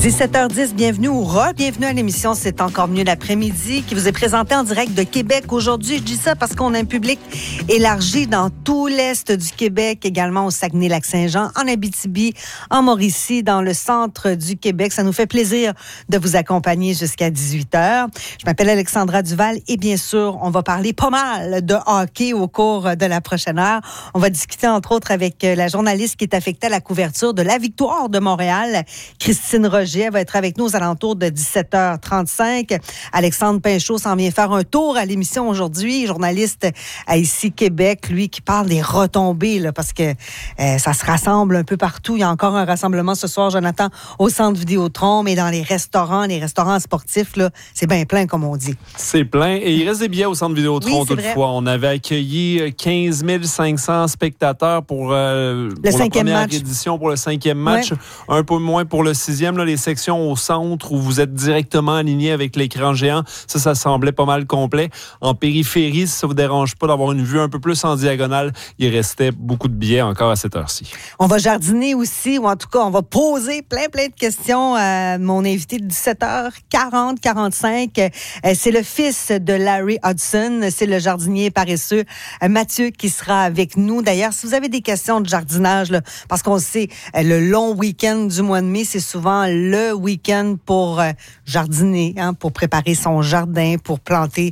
17h10, bienvenue ou bienvenue à l'émission C'est encore mieux l'après-midi qui vous est présentée en direct de Québec. Aujourd'hui, je dis ça parce qu'on a un public élargi dans tout l'est du Québec, également au Saguenay-Lac-Saint-Jean, en Abitibi, en Mauricie, dans le centre du Québec. Ça nous fait plaisir de vous accompagner jusqu'à 18h. Je m'appelle Alexandra Duval et bien sûr, on va parler pas mal de hockey au cours de la prochaine heure. On va discuter entre autres avec la journaliste qui est affectée à la couverture de la victoire de Montréal, Christine Roger. Elle va être avec nous aux alentours de 17h35. Alexandre Pinchot s'en vient faire un tour à l'émission aujourd'hui, journaliste à Ici Québec, lui qui parle des retombées, là, parce que ça se rassemble un peu partout. Il y a encore un rassemblement ce soir, Jonathan, au Centre Vidéotron, mais dans les restaurants sportifs, là, c'est bien plein, comme on dit. C'est plein. Et il reste des billets au Centre Vidéotron, oui, toutefois. On avait accueilli 15 500 spectateurs pour la première édition, pour le 5e match. Ouais. Un peu moins pour le 6e. Là, les sections au centre où vous êtes directement aligné avec l'écran géant, ça semblait pas mal complet. En périphérie, si ça vous dérange pas d'avoir une vue un peu plus en diagonale, il restait beaucoup de billets encore à cette heure-ci. On va jardiner aussi, ou en tout cas, on va poser plein de questions à mon invité de 17h40, 45. C'est le fils de Larry Hudson, c'est le jardinier paresseux Mathieu qui sera avec nous. D'ailleurs, si vous avez des questions de jardinage, là, parce qu'on sait, le long week-end du mois de mai, c'est souvent le week-end pour jardiner, hein, pour préparer son jardin, pour planter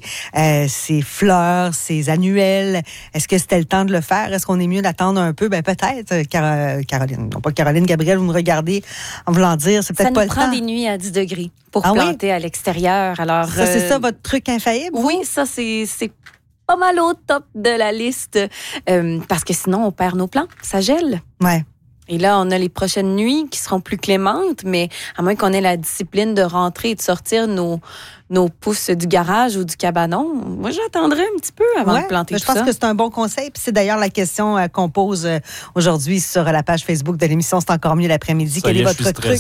ses fleurs, ses annuelles. Est-ce que c'était le temps de le faire? Est-ce qu'on est mieux d'attendre un peu? Ben peut-être, Caroline. Non pas Caroline, Gabrielle, vous me regardez en voulant dire, c'est peut-être pas le temps. Ça nous prend des nuits à 10 degrés pour planter à l'extérieur. Alors, ça, c'est ça votre truc infaillible? Oui, ça, c'est pas mal au top de la liste parce que sinon, on perd nos plants. Ça gèle. Ouais. Et là, on a les prochaines nuits qui seront plus clémentes, mais à moins qu'on ait la discipline de rentrer et de sortir nos pousses du garage ou du cabanon, moi, j'attendrai un petit peu avant de planter tout ça. Je pense que c'est un bon conseil. Puis c'est d'ailleurs la question qu'on pose aujourd'hui sur la page Facebook de l'émission C'est encore mieux l'après-midi. Quel est votre truc?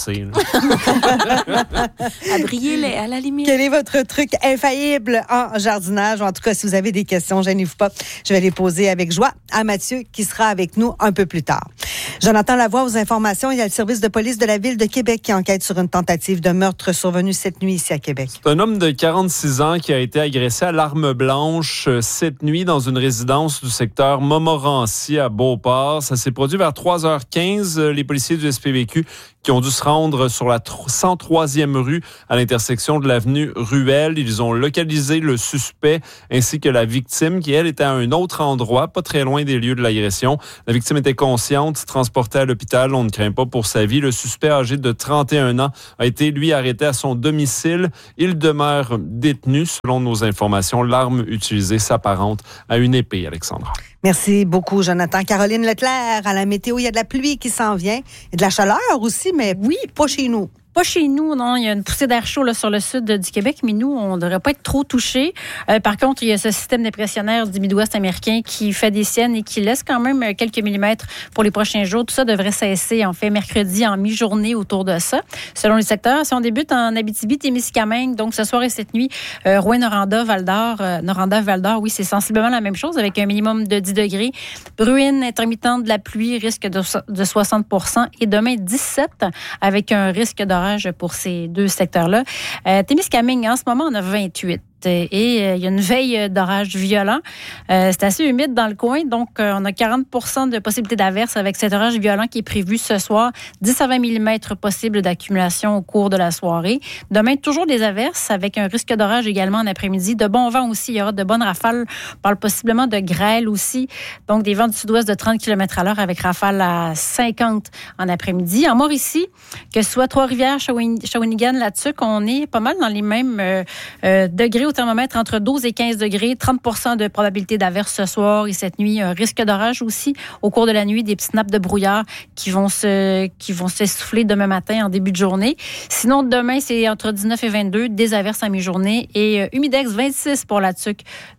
À briller à la limite. Quel est votre truc infaillible en jardinage? En tout cas, si vous avez des questions, gênez-vous pas. Je vais les poser avec joie à Mathieu qui sera avec nous un peu plus tard. Jonathan Lavoie, aux informations, il y a le service de police de la Ville de Québec qui enquête sur une tentative de meurtre survenue cette nuit ici à Québec. C'est un homme de 46 ans qui a été agressé à l'arme blanche cette nuit dans une résidence du secteur Montmorency à Beauport. Ça s'est produit vers 3h15. Les policiers du SPVQ qui ont dû se rendre sur la 103e rue à l'intersection de l'avenue Ruelle. Ils ont localisé le suspect ainsi que la victime qui, elle, était à un autre endroit, pas très loin des lieux de l'agression. La victime était consciente, transportée à l'hôpital. On ne craint pas pour sa vie. Le suspect âgé de 31 ans a été, lui, arrêté à son domicile. Il demeure détenu. Selon nos informations, l'arme utilisée s'apparente à une épée, Alexandra. Merci beaucoup, Jonathan. Caroline Leclerc, à la météo, il y a de la pluie qui s'en vient. Et de la chaleur aussi, mais oui, pas chez nous. Pas chez nous, non. Il y a une poussée d'air chaud là, sur le sud du Québec, mais nous, on ne devrait pas être trop touchés. Par contre, il y a ce système dépressionnaire du Midwest américain qui fait des siennes et qui laisse quand même quelques millimètres pour les prochains jours. Tout ça devrait cesser, en fait, mercredi en mi-journée autour de ça. Selon les secteurs, si on débute en Abitibi, Témiscamingue, donc ce soir et cette nuit, Rouyn-Noranda, Val-d'Or, oui, c'est sensiblement la même chose avec un minimum de 10 degrés. Bruine intermittente de la pluie, risque de 60%. Et demain, 17 avec un risque d'orage pour ces deux secteurs-là. Témiscamingue, en ce moment, on a 28. Et il y a une veille d'orage violent. C'est assez humide dans le coin, donc on a 40% de possibilité d'averse avec cet orage violent qui est prévu ce soir. 10 à 20 mm possible d'accumulation au cours de la soirée. Demain, toujours des averses avec un risque d'orage également en après-midi. De bons vents aussi, il y aura de bonnes rafales. On parle possiblement de grêle aussi. Donc, des vents du sud-ouest de 30 km/h avec rafales à 50 en après-midi. En Mauricie, que ce soit Trois-Rivières, Shawinigan, là-dessus, on est pas mal dans les mêmes degrés au thermomètre entre 12 et 15 degrés, 30% de probabilité d'averse ce soir et cette nuit, un risque d'orage aussi au cours de la nuit, des petites nappes de brouillard qui vont s'essouffler demain matin en début de journée. Sinon, demain, c'est entre 19 et 22, des averses à mi-journée et humidex 26 pour la TUC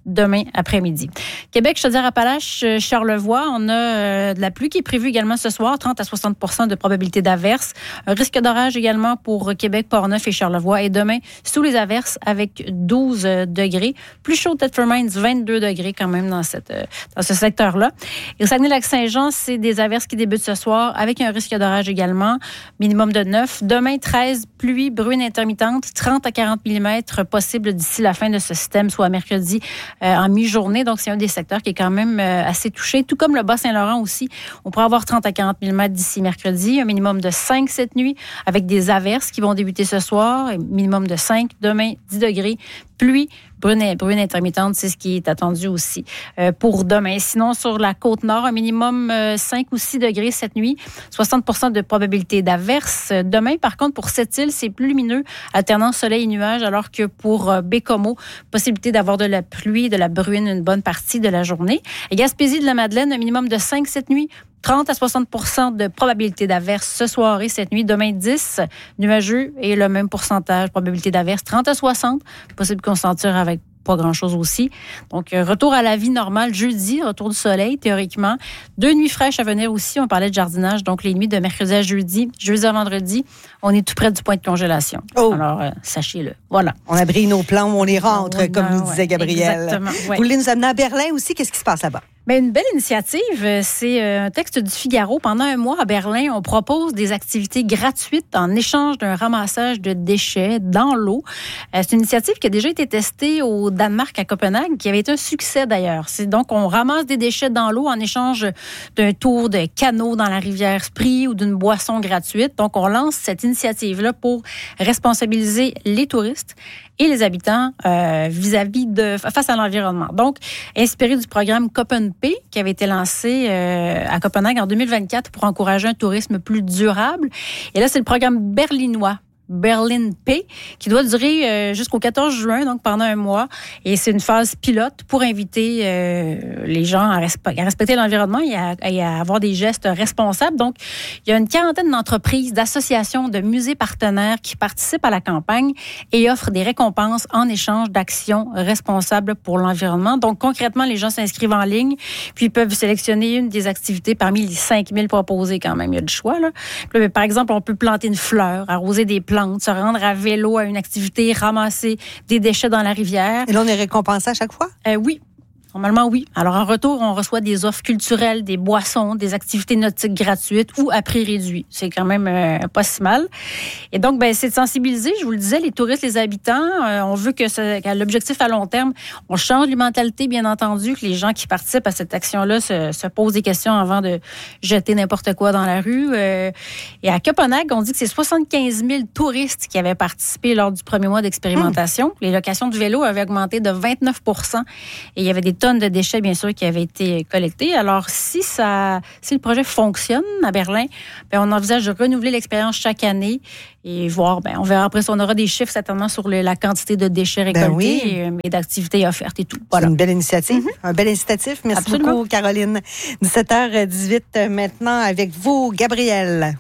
demain après-midi. Québec, Chaudière-Appalaches, Charlevoix, on a de la pluie qui est prévue également ce soir, 30 à 60% de probabilité d'averse. Un risque d'orage également pour Québec, Portneuf et Charlevoix. Et demain, sous les averses avec 12 degrés. Plus chaud, Thetford Mines, 22 degrés quand même dans ce secteur-là. Et au Saguenay-Lac-Saint-Jean, c'est des averses qui débutent ce soir avec un risque d'orage également, minimum de 9. Demain, 13, pluie, bruine intermittente, 30 à 40 mm possible d'ici la fin de ce système, soit mercredi en mi-journée. Donc, c'est un des secteurs qui est quand même assez touché, tout comme le Bas-Saint-Laurent aussi. On pourrait avoir 30 à 40 mm d'ici mercredi, un minimum de 5 cette nuit, avec des averses qui vont débuter ce soir, un minimum de 5. Demain, 10 degrés, pluie, brune intermittente, c'est ce qui est attendu aussi pour demain. Sinon, sur la Côte-Nord, un minimum 5 ou 6 degrés cette nuit, 60% de probabilité d'averse. Demain, par contre, pour cette île, c'est plus lumineux, alternant soleil et nuages, alors que pour Bécomo, possibilité d'avoir de la pluie, de la bruine une bonne partie de la journée. Et Gaspésie de la Madeleine, un minimum de 5 cette nuit, 30 à 60% de probabilité d'averse ce soir et cette nuit. Demain, 10, nuageux et le même pourcentage, probabilité d'averse, 30 à 60. Possible qu'on s'en tire avec pas grand-chose aussi. Donc, retour à la vie normale jeudi, retour du soleil, théoriquement. 2 nuits fraîches à venir aussi. On parlait de jardinage. Donc, les nuits de mercredi à jeudi à vendredi, on est tout près du point de congélation. Oh. Alors, sachez-le. Voilà. On abrille nos plans où on les rentre, comme nous disait Gabrielle. Exactement. Ouais. Vous voulez nous amener à Berlin aussi? Qu'est-ce qui se passe là-bas? Bien, une belle initiative. C'est un texte du Figaro. Pendant un mois à Berlin, on propose des activités gratuites en échange d'un ramassage de déchets dans l'eau. C'est une initiative qui a déjà été testée au Danemark, à Copenhague, qui avait été un succès d'ailleurs. C'est donc, on ramasse des déchets dans l'eau en échange d'un tour de canot dans la rivière Spree ou d'une boisson gratuite. Donc, on lance cette initiative-là pour responsabiliser les touristes et les habitants face à l'environnement. Donc, inspiré du programme Copenpay qui avait été lancé à Copenhague en 2024 pour encourager un tourisme plus durable. Et là, c'est le programme berlinois. Berlin Pay, qui doit durer jusqu'au 14 juin, donc pendant un mois. Et c'est une phase pilote pour inviter les gens à respecter l'environnement et à avoir des gestes responsables. Donc, il y a une quarantaine d'entreprises, d'associations, de musées partenaires qui participent à la campagne et offrent des récompenses en échange d'actions responsables pour l'environnement. Donc, concrètement, les gens s'inscrivent en ligne, puis ils peuvent sélectionner une des activités parmi les 5000 proposées quand même. Il y a du choix, là. Puis, par exemple, on peut planter une fleur, arroser des plantes, se rendre à vélo à une activité, ramasser des déchets dans la rivière. Et là, on est récompensé à chaque fois? Oui. Normalement, oui. Alors, en retour, on reçoit des offres culturelles, des boissons, des activités nautiques gratuites ou à prix réduit. C'est quand même pas si mal. Et donc, ben, c'est de sensibiliser, je vous le disais, les touristes, les habitants. On veut que l'objectif à long terme, on change les mentalités, bien entendu, que les gens qui participent à cette action-là se posent des questions avant de jeter n'importe quoi dans la rue. Et à Copenhague, on dit que c'est 75 000 touristes qui avaient participé lors du premier mois d'expérimentation. Les locations de vélo avaient augmenté de 29 % et il y avait des tonnes de déchets, bien sûr, qui avaient été collectés. Alors, si le projet fonctionne à Berlin, bien, on envisage de renouveler l'expérience chaque année et voir, bien, on verra après si on aura des chiffres certainement sur la quantité de déchets récoltés et d'activités offertes et tout. Voilà. C'est une belle initiative. Un bel incitatif. Merci Absolument. beaucoup, Caroline. 17h18 maintenant avec vous, Gabrielle.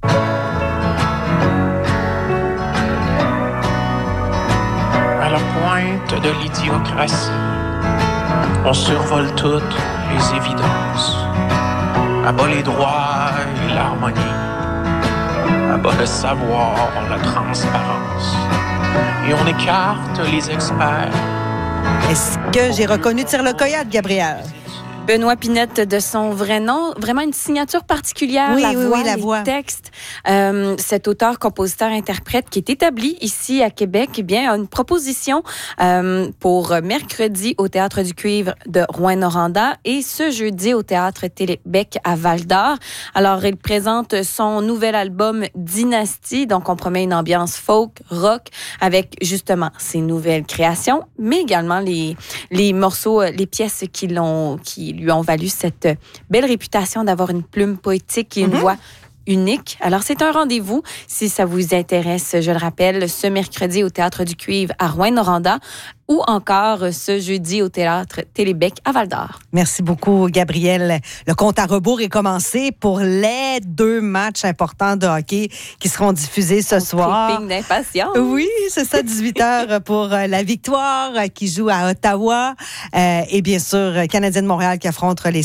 À la pointe de l'idiocratie, on survole toutes les évidences. À bas les droits et l'harmonie. À bas le savoir, la transparence. Et on écarte les experts. Est-ce que j'ai reconnu Tire-le-Coyote, Gabrielle? Benoît Pinette de son vrai nom, vraiment une signature particulière, oui, la voix, les textes. Cet auteur, compositeur, interprète qui est établi ici à Québec, eh bien, a une proposition pour mercredi au Théâtre du Cuivre de Rouyn-Noranda et ce jeudi au Théâtre Télébec à Val-d'Or. Alors, il présente son nouvel album Dynastie, donc on promet une ambiance folk, rock, avec justement ses nouvelles créations, mais également les morceaux, les pièces qui lui ont valu cette belle réputation d'avoir une plume poétique et une voix unique. Alors, c'est un rendez-vous, si ça vous intéresse, je le rappelle, ce mercredi au Théâtre du Cuivre à Rouyn-Noranda. ou encore ce jeudi au Théâtre Télébec à Val-d'Or. Merci beaucoup, Gabrielle. Le compte à rebours est commencé pour les 2 matchs importants de hockey qui seront diffusés ce soir. Tripping d'impatience. Oui, c'est ça, 18h pour la Victoire qui joue à Ottawa. Et bien sûr, Canadien de Montréal qui affronte les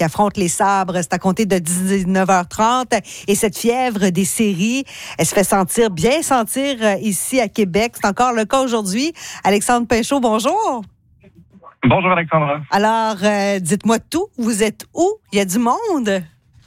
Sabres. C'est à compter de 19h30. Et cette fièvre des séries, elle se fait bien sentir ici à Québec. C'est encore le cas aujourd'hui. Alexandre Pinchot, bonjour. Bonjour Alexandra. Alors, dites-moi tout. Vous êtes où? Il y a du monde?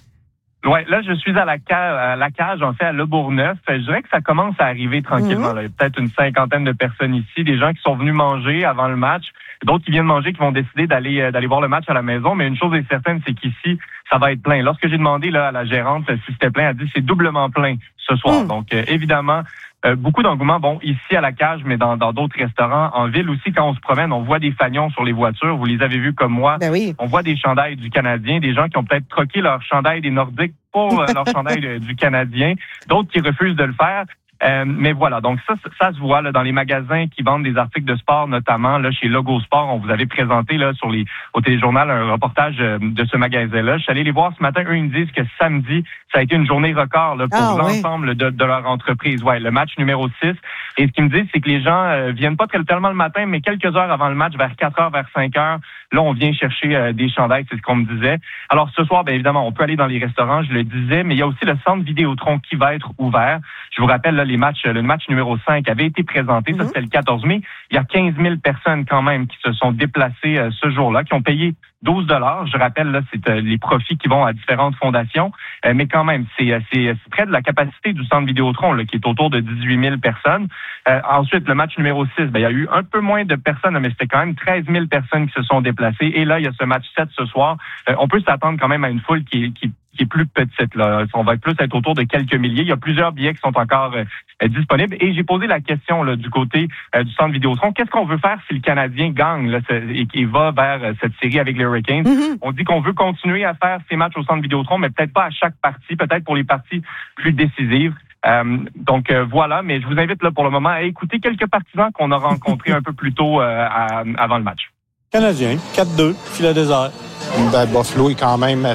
Oui, là, je suis à la cage, en fait, à Le Bourgneuf. Je dirais que ça commence à arriver tranquillement. Là. Il y a peut-être une 50aine de personnes ici, des gens qui sont venus manger avant le match, d'autres qui viennent manger, qui vont décider d'aller voir le match à la maison. Mais une chose est certaine, c'est qu'ici, ça va être plein. Lorsque j'ai demandé là à la gérante si c'était plein, elle a dit c'est doublement plein ce soir. Donc, évidemment, beaucoup d'engouement, ici à la cage, mais dans d'autres restaurants. En ville aussi, quand on se promène, on voit des fanions sur les voitures. Vous les avez vus comme moi. Ben oui. On voit des chandails du Canadien, des gens qui ont peut-être troqué leur chandail des Nordiques pour leur chandail du Canadien. D'autres qui refusent de le faire. Mais voilà, donc ça se voit là, dans les magasins qui vendent des articles de sport, notamment là chez Logo Sport. On vous avait présenté là au téléjournal un reportage de ce magasin-là. Je suis allé les voir ce matin. Eux, ils me disent que samedi, ça a été une journée record là, pour l'ensemble de leur entreprise. Ouais, le match numéro 6. Et ce qu'ils me disent, c'est que les gens viennent pas tellement le matin, mais quelques heures avant le match, vers 4h, vers 5h, là, on vient chercher des chandails, c'est ce qu'on me disait. Alors ce soir, bien évidemment, on peut aller dans les restaurants, je le disais, mais il y a aussi le centre Vidéotron qui va être ouvert. Je vous rappelle, là, le match numéro 5 avait été présenté, ça c'était le 14 mai. Il y a 15 000 personnes quand même qui se sont déplacées ce jour-là, qui ont payé 12 $. Je rappelle, là, c'est les profits qui vont à différentes fondations. Mais quand même, c'est près de la capacité du centre Vidéotron, là, qui est autour de 18 000 personnes. Ensuite, le match numéro 6, il y a eu un peu moins de personnes, mais c'était quand même 13 000 personnes qui se sont déplacées. Et là, il y a ce match 7 ce soir. On peut s'attendre quand même à une foule qui est plus petite, là. On va plus être autour de quelques milliers. Il y a plusieurs billets qui sont encore disponibles. Et j'ai posé la question là, du côté du centre Vidéotron. Qu'est-ce qu'on veut faire si le Canadien gagne là, et qu'il va vers cette série avec les Hurricanes? On dit qu'on veut continuer à faire ces matchs au centre Vidéotron, mais peut-être pas à chaque partie, peut-être pour les parties plus décisives. Donc voilà, mais je vous invite là pour le moment à écouter quelques partisans qu'on a rencontrés un peu plus tôt avant le match. Canadien, 4-2, filet désert. Buffalo est quand même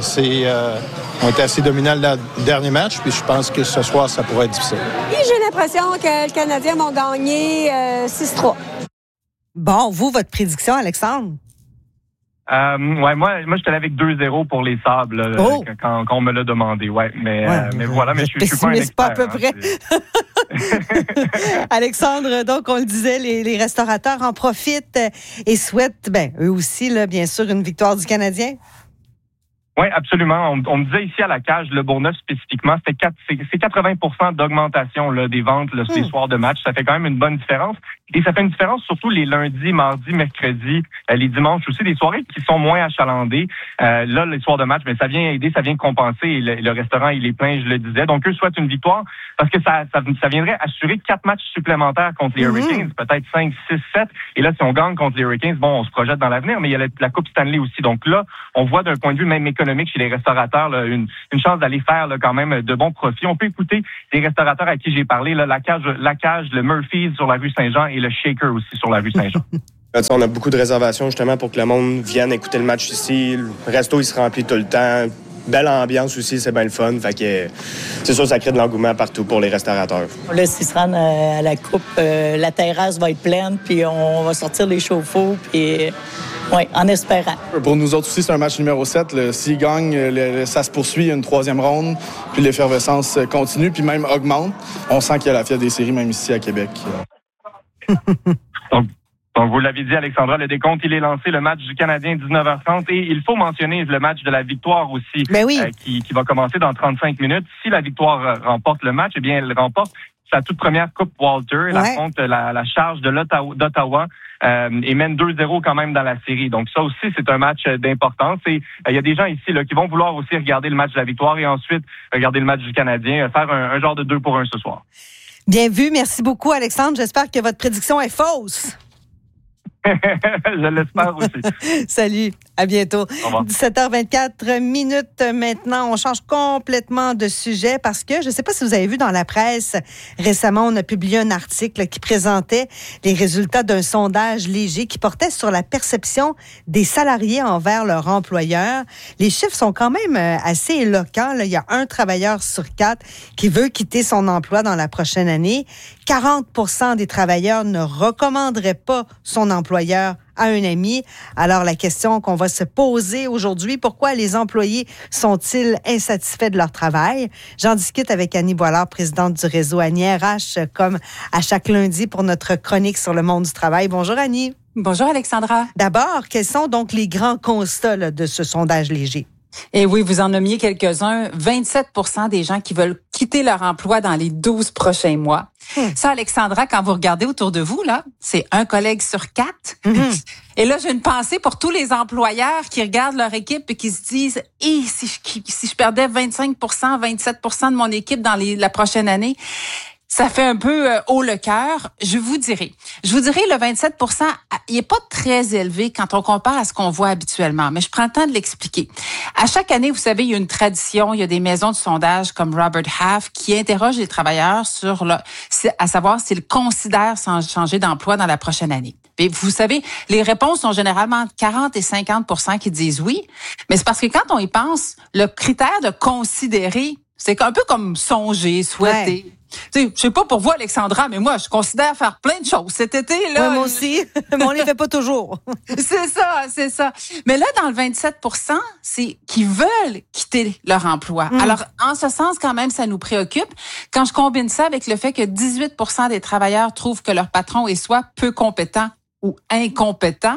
ont été assez dominants le dernier match, puis je pense que ce soir, ça pourrait être difficile. Et j'ai l'impression que le Canadien vont gagner 6-3. Bon, vous, votre prédiction, Alexandre? Ouais, moi, j'étais allé avec 2-0 pour les Sabres là, quand on me l'a demandé. Ouais, mais voilà, mais je suis pas un expert. Pas à peu près. Alexandre, donc on le disait, les restaurateurs en profitent et souhaitent, eux aussi, là, bien sûr, une victoire du Canadien. Oui, absolument. On me disait ici à la cage, le Bourgneuf spécifiquement, c'est 80% d'augmentation là, des ventes là, les soirs de match. Ça fait quand même une bonne différence. Et ça fait une différence surtout les lundis, mardis, mercredis, les dimanches aussi, des soirées qui sont moins achalandées. Là, les soirs de match, mais ça vient aider, ça vient compenser. Et le restaurant, il est plein, je le disais. Donc, eux souhaitent une victoire parce que ça viendrait assurer 4 matchs supplémentaires contre les Hurricanes, peut-être 5, 6, 7. Et là, si on gagne contre les Hurricanes, on se projette dans l'avenir, mais il y a la Coupe Stanley aussi. Donc là, on voit d'un point de vue même économique chez les restaurateurs là, une chance d'aller faire là, quand même de bons profits. On peut écouter les restaurateurs à qui j'ai parlé, là, la cage, le Murphy's sur la rue Saint-Jean et le Shaker aussi sur la rue Saint-Jean. On a beaucoup de réservations justement pour que le monde vienne écouter le match ici. Le resto, il se remplit tout le temps. Belle ambiance aussi, c'est bien le fun. Fait que c'est sûr, ça crée de l'engouement partout pour les restaurateurs. Là, s'ils se rendent à la coupe, la terrasse va être pleine, puis on va sortir les chauffe-eau, puis oui, en espérant. Pour nous autres aussi, c'est un match numéro 7. S'ils gagnent, ça se poursuit, il y a une 3e ronde, puis l'effervescence continue, puis même augmente. On sent qu'il y a la fièvre des séries, même ici à Québec. Donc, vous l'avez dit, Alexandra, le décompte, il est lancé, le match du Canadien, 19h30. Et il faut mentionner le match de la victoire aussi, qui va commencer dans 35 minutes. Si la victoire remporte le match, eh bien, elle remporte sa toute première Coupe Walter. Elle affronte la charge d'Ottawa et mène 2-0 quand même dans la série. Donc, ça aussi, c'est un match d'importance. Et il y a des gens ici là, qui vont vouloir aussi regarder le match de la victoire et ensuite regarder le match du Canadien, faire un genre de 2-1 ce soir. Bien vu. Merci beaucoup, Alexandre. J'espère que votre prédiction est fausse. Je l'espère aussi. Salut. À bientôt. Au revoir. 17h24 minutes maintenant. On change complètement de sujet parce que, je ne sais pas si vous avez vu dans la presse, récemment, on a publié un article qui présentait les résultats d'un sondage léger qui portait sur la perception des salariés envers leur employeur. Les chiffres sont quand même assez éloquents. Là, il y a 1 travailleur sur 4 qui veut quitter son emploi dans la prochaine année. 40% des travailleurs ne recommanderaient pas son employeur à un ami. Alors, la question qu'on va se poser aujourd'hui, pourquoi les employés sont-ils insatisfaits de leur travail? J'en discute avec Annie Boilard, présidente du réseau Annie RH, comme à chaque lundi pour notre chronique sur le monde du travail. Bonjour Annie. Bonjour Alexandra. D'abord, quels sont donc les grands constats là, de ce sondage léger? Et oui, vous en nommiez quelques-uns. 27% des gens qui veulent quitter leur emploi dans les 12 prochains mois. Ça, Alexandra, quand vous regardez autour de vous, là, c'est 1 collègue sur 4. Et là, j'ai une pensée pour tous les employeurs qui regardent leur équipe et qui se disent « si je perdais 25%, 27% de mon équipe dans la prochaine année », ça fait un peu haut le cœur. Je vous dirais, le 27%, il est pas très élevé quand on compare à ce qu'on voit habituellement, mais je prends le temps de l'expliquer. À chaque année, vous savez, il y a une tradition, il y a des maisons de sondage comme Robert Half qui interrogent les travailleurs à savoir s'ils considèrent changer d'emploi dans la prochaine année. Et vous savez, les réponses sont généralement entre 40 et 50% qui disent oui, mais c'est parce que quand on y pense, le critère de considérer, c'est un peu comme songer, souhaiter. Ouais. Tu sais, je sais pas pour vous, Alexandra, mais moi, je considère faire plein de choses cet été, là. Ouais, moi aussi. Mais on les fait pas toujours. C'est ça. Mais là, dans le 27%, c'est qu'ils veulent quitter leur emploi. Alors, en ce sens, quand même, ça nous préoccupe. Quand je combine ça avec le fait que 18% des travailleurs trouvent que leur patron est soit peu compétent ou incompétent,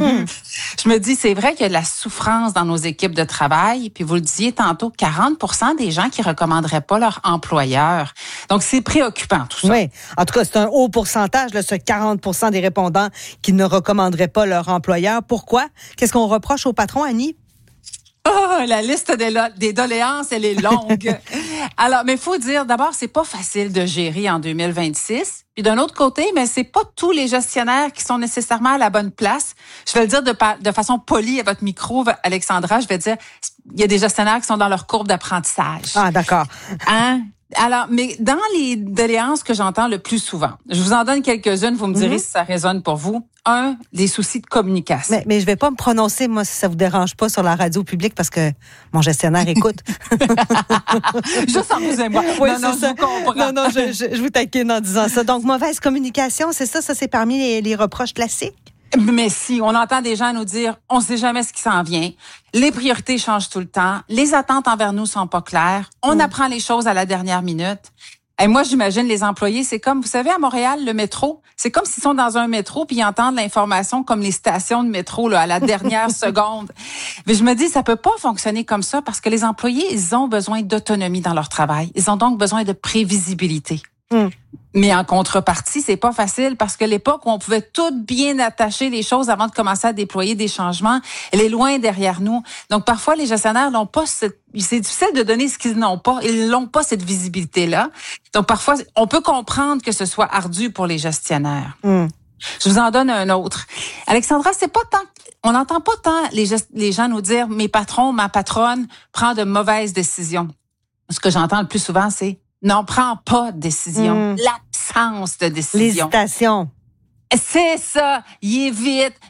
je me dis, c'est vrai qu'il y a de la souffrance dans nos équipes de travail. Puis vous le disiez tantôt, 40% des gens qui recommanderaient pas leur employeur. Donc, c'est préoccupant, tout ça. Oui. En tout cas, c'est un haut pourcentage, là, ce 40% des répondants qui ne recommanderaient pas leur employeur. Pourquoi? Qu'est-ce qu'on reproche au patron, Annie? Oh, la liste des doléances, elle est longue. Alors, mais faut dire, d'abord, c'est pas facile de gérer en 2026. Puis d'un autre côté, mais c'est pas tous les gestionnaires qui sont nécessairement à la bonne place. Je vais le dire de façon polie à votre micro, Alexandra. Je vais dire, il y a des gestionnaires qui sont dans leur courbe d'apprentissage. Ah, d'accord. Alors, mais dans les doléances que j'entends le plus souvent, je vous en donne quelques-unes, vous me direz si ça résonne pour vous. 1, des soucis de communication. Mais je vais pas me prononcer, moi, si ça vous dérange pas, sur la radio publique, parce que mon gestionnaire écoute. Juste en vous et moi. Oui, non, je comprends. Non, je vous taquine en disant ça. Donc, mauvaise communication, c'est ça c'est parmi les reproches classiques? Mais si, on entend des gens nous dire, on sait jamais ce qui s'en vient. Les priorités changent tout le temps. Les attentes envers nous sont pas claires. On apprend les choses à la dernière minute. Et moi, j'imagine les employés, c'est comme, vous savez, à Montréal, le métro, c'est comme s'ils sont dans un métro puis ils entendent l'information comme les stations de métro là, à la dernière seconde. Mais je me dis, ça peut pas fonctionner comme ça parce que les employés, ils ont besoin d'autonomie dans leur travail. Ils ont donc besoin de prévisibilité. Mais en contrepartie, c'est pas facile parce que l'époque où on pouvait tout bien attacher les choses avant de commencer à déployer des changements, elle est loin derrière nous. Donc parfois les gestionnaires n'ont pas c'est difficile de donner ce qu'ils n'ont pas, ils n'ont pas cette visibilité-là. Donc parfois on peut comprendre que ce soit ardu pour les gestionnaires. Je vous en donne un autre. Alexandra, c'est pas tant on n'entend pas tant les gens nous dire mes patrons, ma patronne prend de mauvaises décisions. Ce que j'entends le plus souvent c'est n'en prend pas de décision. L'absence de décision. L'hésitation. C'est ça. Il évite.